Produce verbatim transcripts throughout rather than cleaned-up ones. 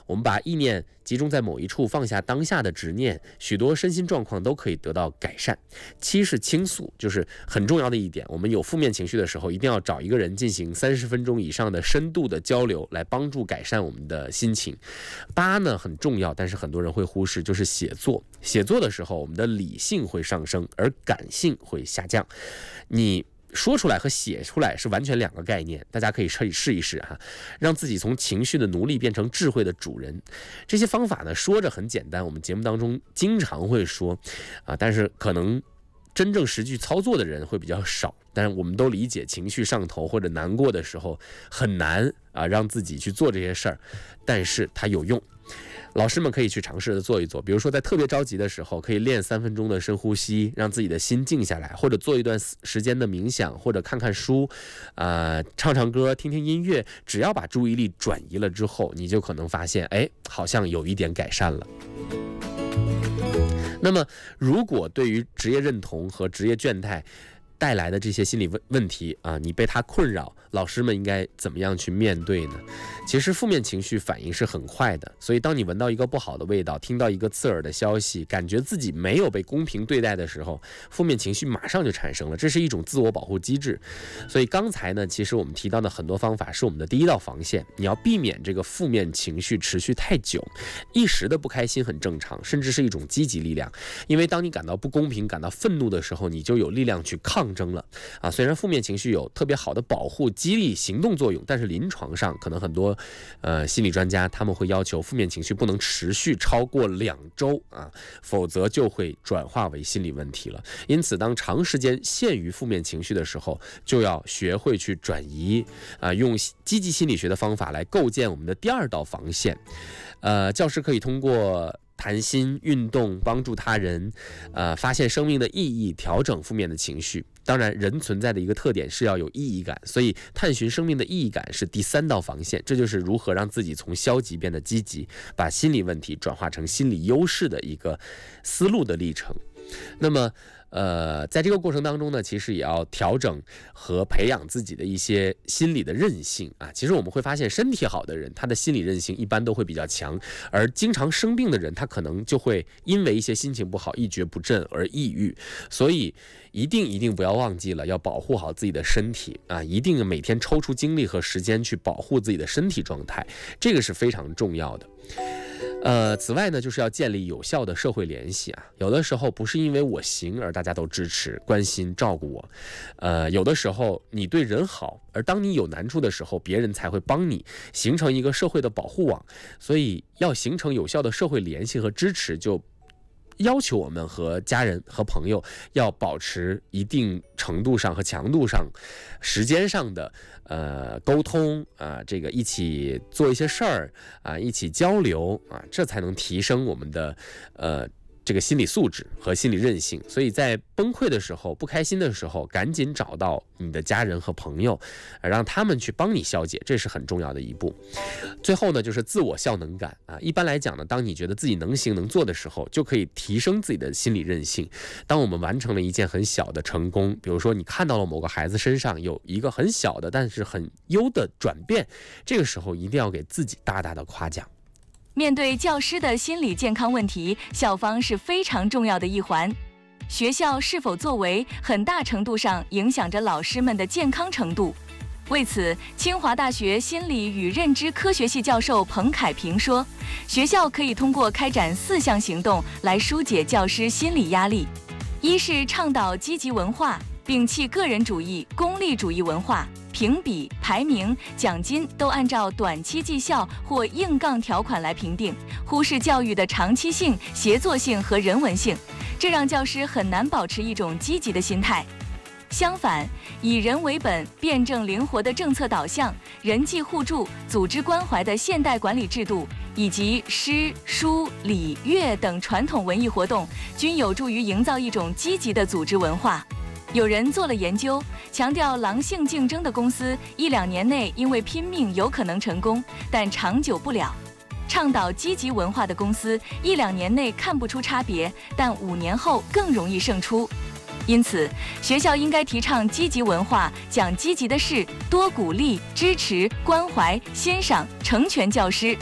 我们把意念集中在某一处，放下当下的执念，许多身心状况都可以得到改善。七是倾诉，就是很重要的一点，我们有负面情绪的时候，一定要找一个人进行三十分钟以上的深度的交流，来帮助改善我们的心情。八呢很重要，但是很多人会忽视，就是写作。写作的时候，我们的理性会上升，而感性会下降。你说出来和写出来是完全两个概念，大家可以试试一试哈，让自己从情绪的奴隶变成智慧的主人。这些方法呢，说着很简单，我们节目当中经常会说啊，但是可能真正实际操作的人会比较少。但是我们都理解，情绪上头或者难过的时候很难啊让自己去做这些事儿，但是它有用。老师们可以去尝试的做一做，比如说在特别着急的时候，可以练三分钟的深呼吸，让自己的心静下来，或者做一段时间的冥想，或者看看书，呃，唱唱歌，听听音乐。只要把注意力转移了之后，你就可能发现，哎，好像有一点改善了。那么，如果对于职业认同和职业倦怠带来的这些心理问问题啊，你被它困扰，老师们应该怎么样去面对呢？其实负面情绪反应是很快的，所以当你闻到一个不好的味道，听到一个刺耳的消息，感觉自己没有被公平对待的时候，负面情绪马上就产生了，这是一种自我保护机制。所以刚才呢，其实我们提到的很多方法是我们的第一道防线，你要避免这个负面情绪持续太久。一时的不开心很正常，甚至是一种积极力量，因为当你感到不公平、感到愤怒的时候，你就有力量去抗争了啊。虽然负面情绪有特别好的保护、激励、行动作用，但是临床上可能很多呃心理专家他们会要求负面情绪不能持续超过两周啊，否则就会转化为心理问题了。因此，当长时间陷于负面情绪的时候，就要学会去转移啊，用积极心理学的方法来构建我们的第二道防线。呃，教师可以通过谈心、运动，帮助他人，呃，发现生命的意义，调整负面的情绪。当然，人存在的一个特点是要有意义感，所以探寻生命的意义感是第三道防线。这就是如何让自己从消极变得积极，把心理问题转化成心理优势的一个思路的历程。那么呃，在这个过程当中呢，其实也要调整和培养自己的一些心理的韧性啊。其实我们会发现，身体好的人，他的心理韧性一般都会比较强，而经常生病的人，他可能就会因为一些心情不好、一蹶不振而抑郁。所以，一定一定不要忘记了，要保护好自己的身体啊！一定每天抽出精力和时间去保护自己的身体状态，这个是非常重要的。呃，此外呢，就是要建立有效的社会联系啊。有的时候不是因为我行而大家都支持、关心、照顾我，呃，有的时候你对人好，而当你有难处的时候，别人才会帮你，形成一个社会的保护网。所以要形成有效的社会联系和支持，就要求我们和家人和朋友要保持一定程度上和强度上、时间上的呃沟通啊，这个一起做一些事儿啊，一起交流啊，这才能提升我们的呃这个心理素质和心理韧性。所以在崩溃的时候、不开心的时候，赶紧找到你的家人和朋友，让他们去帮你消解，这是很重要的一步。最后呢，就是自我效能感啊。一般来讲呢，当你觉得自己能行能做的时候，就可以提升自己的心理韧性。当我们完成了一件很小的成功，比如说你看到了某个孩子身上有一个很小的但是很优的转变，这个时候一定要给自己大大的夸奖。 面对教师的心理健康问题，校方是非常重要的一环。学校是否作为，很大程度上影响着老师们的健康程度。为此，清华大学心理与认知科学系教授彭凯平说，学校可以通过开展四项行动来疏解教师心理压力。一是倡导积极文化，摒弃个人主义、功利主义文化，评比、排名、奖金都按照短期绩效或硬杠条款来评定，忽视教育的长期性、协作性和人文性，这让教师很难保持一种积极的心态。相反，以人为本、辩证灵活的政策导向、人际互助、组织关怀的现代管理制度，以及诗、书、礼、乐等传统文艺活动，均有助于营造一种积极的组织文化。有人做了研究，强调狼性竞争的公司一两年内因为拼命有可能成功，但长久不了；倡导积极文化的公司一两年内看不出差别，但五年后更容易胜出。因此，学校应该提倡积极文化，讲积极的事，多鼓励、支持、关怀、欣赏、成全教师。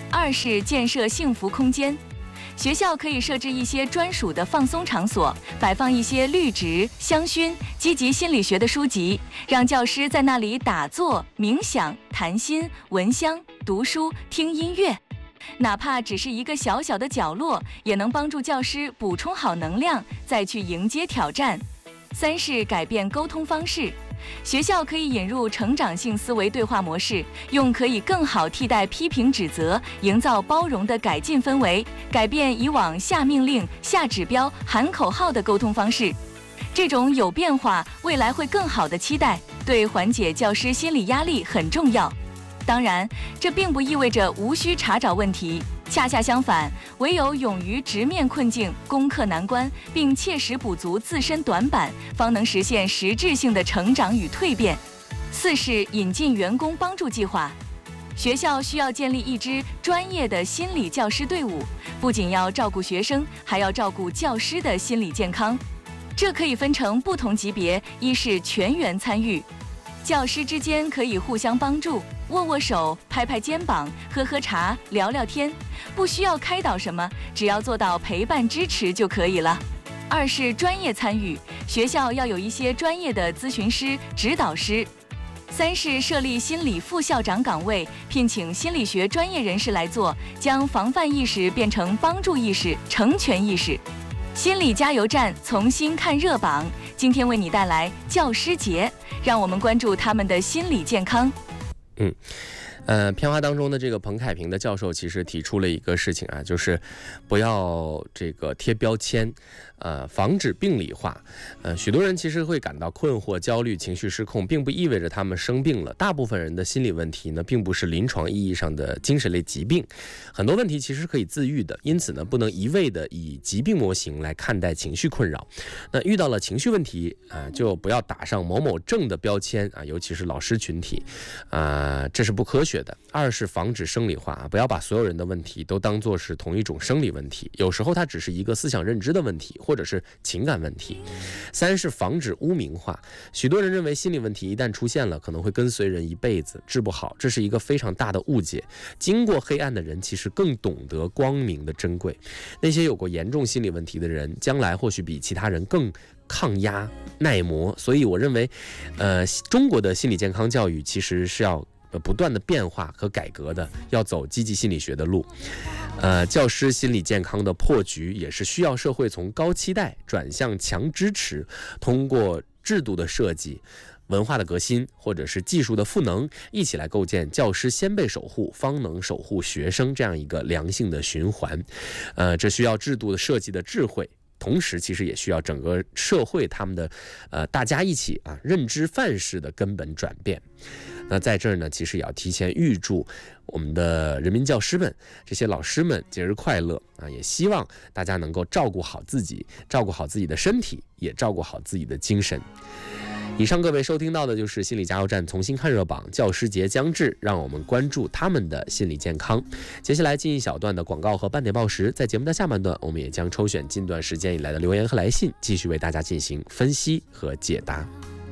二是建设幸福空间。学校可以设置一些专属的放松场所，摆放一些绿植、香薰、积极心理学的书籍，让教师在那里打坐、冥想、谈心、闻香、读书、听音乐。哪怕只是一个小小的角落，也能帮助教师补充好能量，再去迎接挑战。三是改变沟通方式。学校可以引入成长性思维对话模式，用可以更好替代批评指责，营造包容的改进氛围，改变以往下命令、下指标、喊口号的沟通方式。这种有变化，未来会更好的期待，对缓解教师心理压力很重要。当然，这并不意味着无需查找问题，恰恰相反，唯有勇于直面困境、攻克难关，并切实补足自身短板，方能实现实质性的成长与蜕变。四是引进员工帮助计划。学校需要建立一支专业的心理教师队伍，不仅要照顾学生，还要照顾教师的心理健康。这可以分成不同级别，一是全员参与，教师之间可以互相帮助，握握手、拍拍肩膀、喝喝茶、聊聊天，不需要开导什么，只要做到陪伴支持就可以了。二是专业参与，学校要有一些专业的咨询师、指导师。三是设立心理副校长岗位，聘请心理学专业人士来做，将防范意识变成帮助意识、成全意识。心理加油站重新看热榜，今天为你带来教师节，让我们关注他们的心理健康。 嗯，呃，片花当中的这个彭凯平的教授其实提出了一个事情啊，就是不要这个贴标签，呃，防止病理化。呃，许多人其实会感到困惑、焦虑、情绪失控，并不意味着他们生病了。大部分人的心理问题呢，并不是临床意义上的精神类疾病，很多问题其实可以自愈的。因此呢，不能一味的以疾病模型来看待情绪困扰。那遇到了情绪问题啊、呃，就不要打上某某症的标签啊，尤其是老师群体，啊、呃，这是不科学的。二是防止生理化，不要把所有人的问题都当作是同一种生理问题，有时候它只是一个思想认知的问题，或者是情感问题。三是防止污名化，许多人认为心理问题一旦出现了，可能会跟随人一辈子，治不好，这是一个非常大的误解。经过黑暗的人其实更懂得光明的珍贵，那些有过严重心理问题的人，将来或许比其他人更抗压耐磨。所以我认为，呃，中国的心理健康教育其实是要不断的变化和改革的，要走积极心理学的路。呃，教师心理健康的破局，也是需要社会从高期待转向强支持，通过制度的设计、文化的革新，或者是技术的赋能，一起来构建教师先被守护，方能守护学生这样一个良性的循环。呃，这需要制度的设计的智慧。同时其实也需要整个社会他们的呃大家一起啊认知范式的根本转变。那在这儿呢，其实也要提前预祝我们的人民教师们、这些老师们节日快乐啊！也希望大家能够照顾好自己，照顾好自己的身体，也照顾好自己的精神。以上各位收听到的就是心理加油站重新看热榜，教师节将至，让我们关注他们的心理健康。接下来进一小段的广告和半点报时，在节目的下半段，我们也将抽选近段时间以来的留言和来信，继续为大家进行分析和解答。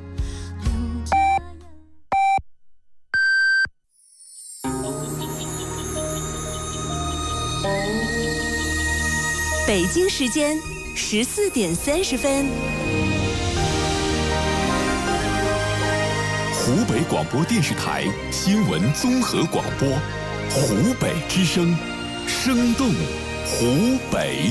北京时间十四点三十分。 湖北广播电视台新闻综合广播，湖北之声，生动湖北。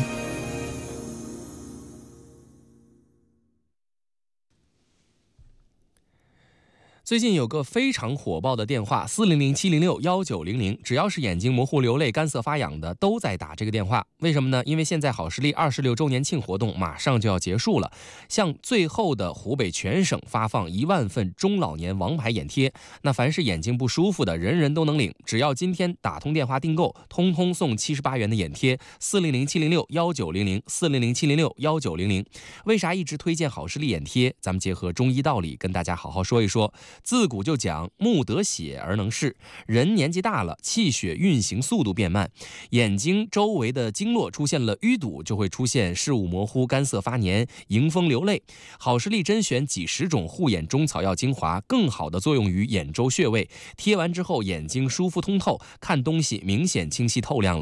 最近有个非常火爆的电话四零零七零六幺九零零，只要是眼睛模糊、流泪、干涩发痒的，都在打这个电话。为什么呢？因为现在好视力二十六周年庆活动马上就要结束了，向最后的湖北全省发放一万份中老年王牌眼贴。那凡是眼睛不舒服的，人人都能领，只要今天打通电话订购，通通送七十八元的眼贴。四零零七零六幺九零零，四零零七零六幺九零零。为啥一直推荐好视力眼贴？咱们结合中医道理跟大家好好说一说。 自古就讲目得血而能视，人年纪大了，气血运行速度变慢，眼睛周围的经络出现了淤堵，就会出现视物模糊、干涩发黏、迎风流泪。好视力甄选几十种护眼中草药精华，更好的作用于眼周穴位，贴完之后眼睛舒服通透，看东西明显清晰透亮了。